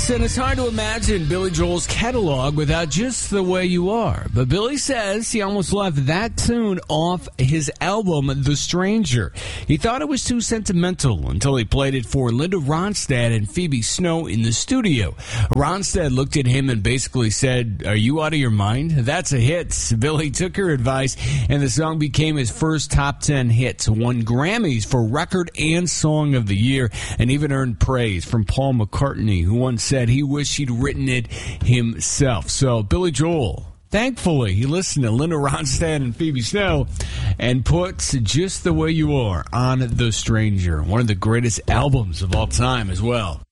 and it's hard to imagine Billy Joel's catalog without Just the Way You Are. But Billy says he almost left that tune off his album, The Stranger. He thought it was too sentimental until he played it for Linda Ronstadt and Phoebe Snow in the studio. Ronstadt looked at him and basically said, "Are you out of your mind? That's a hit." Billy took her advice, and the song became his first top 10 hit, won Grammys for Record and Song of the Year, and even earned praise from Paul McCartney, who once said he wished he'd written it himself. So Billy Joel, thankfully, he listened to Linda Ronstadt and Phoebe Snow and puts Just the Way You Are on The Stranger, one of the greatest albums of all time as well.